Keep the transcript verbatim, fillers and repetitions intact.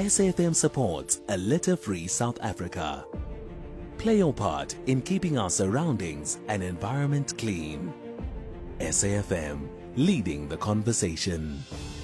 S A F M supports a litter-free South Africa. Play your part in keeping our surroundings and environment clean. S A F M, leading the conversation.